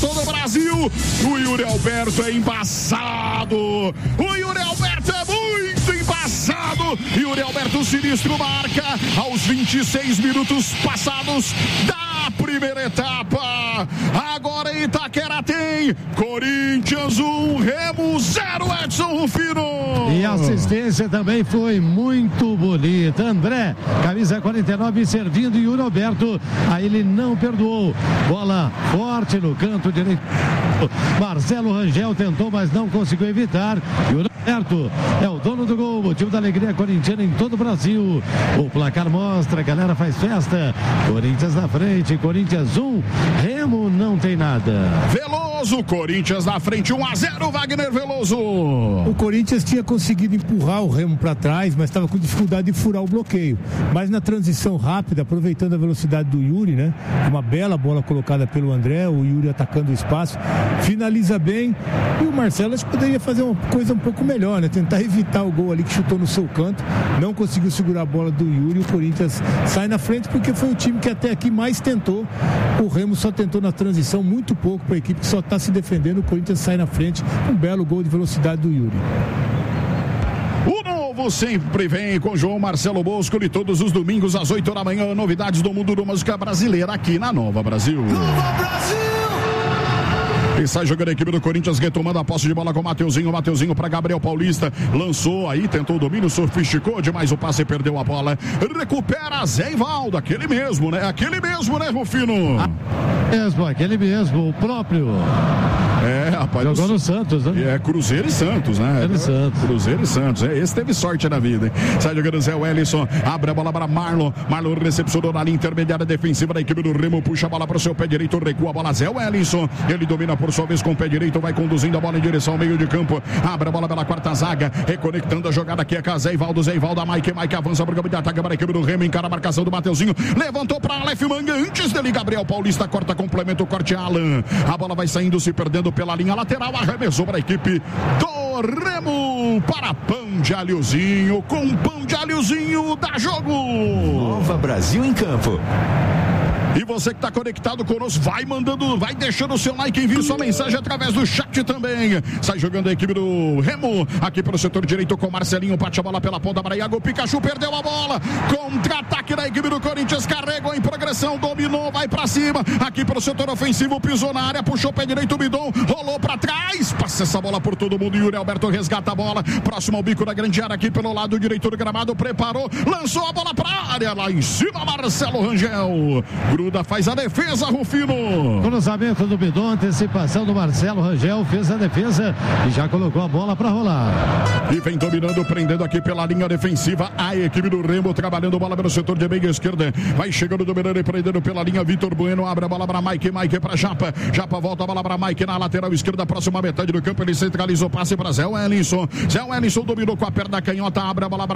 todo o Brasil. O Yuri Alberto é embaçado. O Yuri Alberto é muito embaçado. Yuri Alberto Sinistro marca aos 26 minutos passados da primeira etapa. Agora Itaquera tem Corinthians 1, Remo 0, Edson Rufino. E a assistência também foi muito bonita. André, camisa 49, servindo Yuri Alberto. Aí ele não perdoou. Bola forte no canto direito. Marcelo Rangel tentou, mas não conseguiu evitar. Yuri Alberto é o dono do gol, motivo da alegria corintiana em todo o Brasil. O placar mostra, a galera faz festa. Corinthians na frente, Corinthians 1, Remo não tem nada. Veloso, Corinthians na frente, 1-0, Wagner Veloso. O Corinthians tinha conseguido empurrar o Remo para trás, mas estava com dificuldade de furar o bloqueio. Mas na transição rápida, aproveitando a velocidade do Yuri, né? Uma bela bola colocada pelo André, o Yuri atacando o espaço, finaliza bem. E o Marcelo acho que poderia fazer uma coisa um pouco melhor, né? Tentar evitar o gol ali que chutou no seu canto, não conseguiu segurar a bola do Yuri. O Corinthians sai na frente porque foi o time que até aqui mais tentou. O Remo só tentou na transição muito pouco para a equipe que só está se defendendo. O Corinthians sai na frente, um belo gol de velocidade do Yuri. O novo sempre vem com João Marcelo Bosco e todos os domingos às 8 da manhã, novidades do mundo da música brasileira aqui na Nova Brasil. Nova Brasil! E sai jogando a equipe do Corinthians, retomando a posse de bola com o Mateuzinho para Gabriel Paulista, lançou aí, tentou o domínio, sofisticou demais o passe, perdeu a bola, recupera Zé Ivaldo, aquele mesmo, né, Rufino? Aquele mesmo, o próprio. É, rapaz. Jogou no Santos, né? É, Cruzeiro e Santos, né? Cruzeiro e Santos. Esse teve sorte na vida, hein? Sai jogando Zé Wellison, abre a bola para Marlon recepcionou na linha intermediária defensiva da equipe do Remo, puxa a bola para o seu pé direito, recua a bola, Zé Wellison, ele domina por sua vez com o pé direito, vai conduzindo a bola em direção ao meio de campo, abre a bola pela quarta zaga, reconectando a jogada aqui, é com Zé Ivaldo, a Mike avança para o campo de ataque para a equipe do Remo, encara a marcação do Mateuzinho, levantou para Aleph Manga, antes dele Gabriel Paulista, corta, complementa o corte, Alan, a bola vai saindo, se perdendo pela linha lateral, arremessou para a equipe do Remo, para Pão de Alhozinho, com Pão de Alhozinho, dá jogo. Nova Brasil em campo. E você que está conectado conosco, vai deixando o seu like, envie sua mensagem através do chat também. Sai jogando a equipe do Remo, aqui pelo setor direito com Marcelinho, bate a bola pela ponta para Iago, Pikachu perdeu a bola, contra-ataque da equipe do Corinthians, carregou em progressão, dominou, vai para cima, aqui pelo setor ofensivo, pisou na área, puxou o pé direito, o Bidon, rolou para trás, passa essa bola por todo mundo, Yuri Alberto resgata a bola, próximo ao bico da grande área, aqui pelo lado direito do gramado, preparou, lançou a bola para a área, lá em cima Marcelo Rangel, faz a defesa, Rufino. Cruzamento do Bidon, antecipação do Marcelo Rangel, fez a defesa e já colocou a bola para rolar. E vem dominando, prendendo aqui pela linha defensiva a equipe do Remo, trabalhando bola pelo setor de meia esquerda, vai chegando, dominando e prendendo pela linha, Vitor Bueno, abre a bola para Mike para Japa volta a bola para Mike na lateral esquerda, próxima metade do campo, ele centraliza o passe para Zé Wellison, dominou com a perna canhota, abre a bola para